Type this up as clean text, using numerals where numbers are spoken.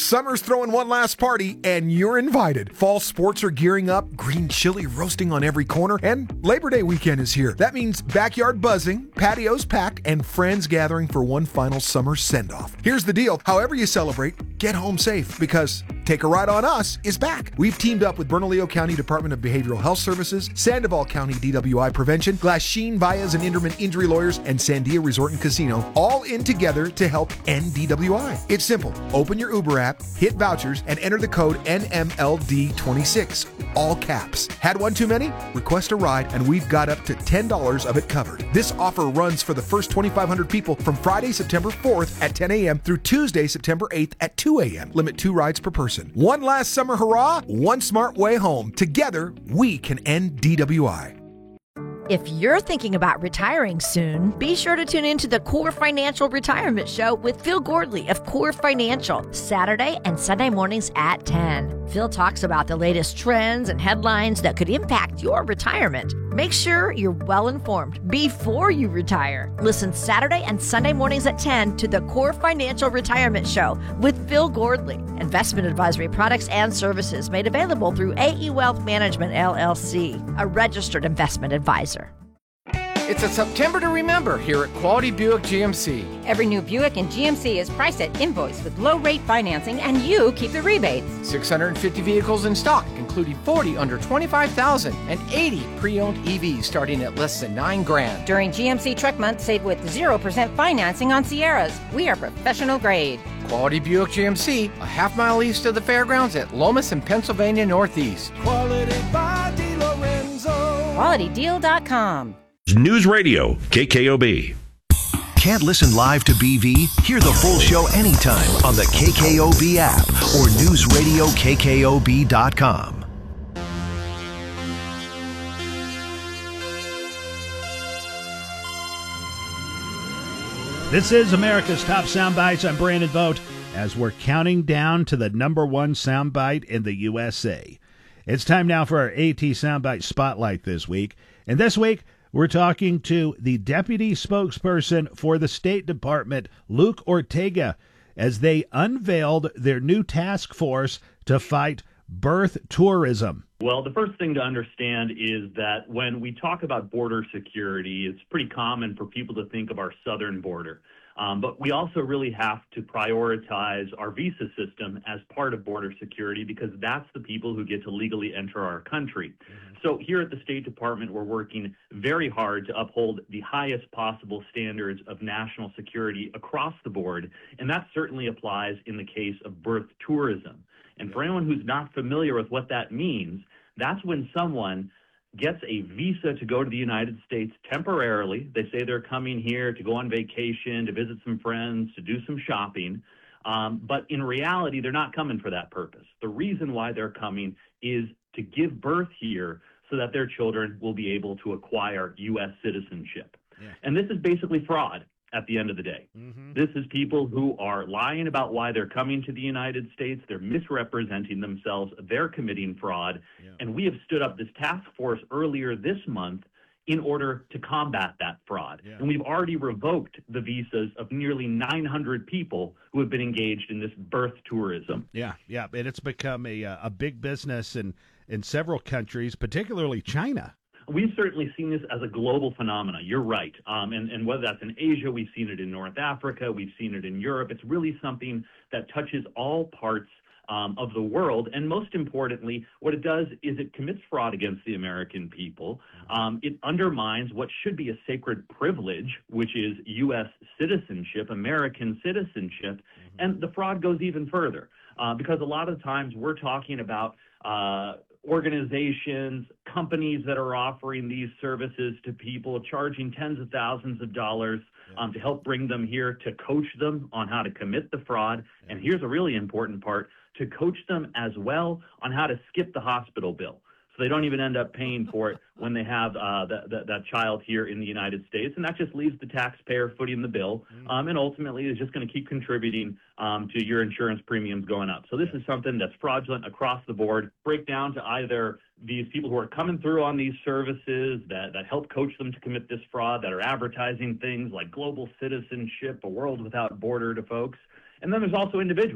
Summer's throwing one last party, and you're invited. Fall sports are gearing up, green chili roasting on every corner, and Labor Day weekend is here. That means backyard buzzing, patios packed, and friends gathering for one final summer send-off. Here's the deal. However you celebrate, get home safe, because Take a Ride on Us is back. We've teamed up with Bernalillo County Department of Behavioral Health Services, Sandoval County DWI Prevention, Glasheen, Baez, and Inderman Injury Lawyers, and Sandia Resort and Casino, all in together to help end DWI. It's simple. Open your Uber app, hit vouchers, and enter the code NMLD26. All caps. Had one too many? Request a ride, and we've got up to $10 of it covered. This offer runs for the first 2,500 people from Friday, September 4th at 10 a.m. through Tuesday, September 8th at 2 a.m. Limit 2 rides per person. One last summer hurrah, one smart way home. Together, we can end DWI. If you're thinking about retiring soon, be sure to tune into the Core Financial Retirement Show with Phil Gordley of Core Financial, Saturday and Sunday mornings at 10. Phil talks about the latest trends and headlines that could impact your retirement. Make sure you're well informed before you retire. Listen Saturday and Sunday mornings at 10 to the Core Financial Retirement Show with Phil Gordley. Investment advisory products and services made available through AE Wealth Management, LLC, a registered investment advisor. It's a September to remember here at Quality Buick GMC. Every new Buick in GMC is priced at invoice with low-rate financing, and you keep the rebates. 650 vehicles in stock, including 40 under $25,000 and 80 pre-owned EVs starting at less than $9,000. During GMC Truck Month, save with 0% financing on Sierras. We are professional grade. Quality Buick GMC, a half-mile east of the fairgrounds at Lomas and Pennsylvania Northeast. Quality by DiLorenzo. QualityDeal.com. News Radio, KKOB. Can't listen live to BV? Hear the full show anytime on the KKOB app or newsradiokkob.com. This is America's Top Soundbites. I'm Brandon Vogt as we're counting down to the number one soundbite in the USA. It's time now for our AT Soundbite Spotlight this week. And this week, we're talking to the deputy spokesperson for the State Department, Luke Ortega, as they unveiled their new task force to fight birth tourism. Well, the first thing to understand is that when we talk about border security, it's pretty common for people to think of our southern border. But we also really have to prioritize our visa system as part of border security because that's the people who get to legally enter our country. So here at the State Department, we're working very hard to uphold the highest possible standards of national security across the board, and that certainly applies in the case of birth tourism. And for anyone who's not familiar with what that means, that's when someone gets a visa to go to the United States temporarily. They say they're coming here to go on vacation, to visit some friends, to do some shopping. But in reality, they're not coming for that purpose. The reason why they're coming is to give birth here so that their children will be able to acquire U.S. citizenship. Yeah. And this is basically fraud at the end of the day. This is people who are lying about why they're coming to the United States. They're misrepresenting themselves. They're committing fraud. Yeah. And we have stood up this task force earlier this month in order to combat that fraud. Yeah. And we've already revoked the visas of nearly 900 people who have been engaged in this birth tourism. Yeah. And it's become a big business in several countries, particularly China. We've certainly seen this as a global phenomenon. You're right. And whether that's in Asia, we've seen it in North Africa, we've seen it in Europe. It's really something that touches all parts of the world. And most importantly, what it does is it commits fraud against the American people. It undermines what should be a sacred privilege, which is U.S. citizenship, American citizenship. And the fraud goes even further because a lot of times we're talking about organizations, companies that are offering these services to people, charging tens of thousands of dollars to help bring them here, to coach them on how to commit the fraud. And here's a really important part, to coach them as well on how to skip the hospital bill. So they don't even end up paying for it when they have that child here in the United States. And that just leaves the taxpayer footing the bill and ultimately is just going to keep contributing to your insurance premiums going up. So this is something that's fraudulent across the board. Break down to either these people who are coming through on these services that help coach them to commit this fraud, that are advertising things like global citizenship, a world without border to folks. And then there's also individuals.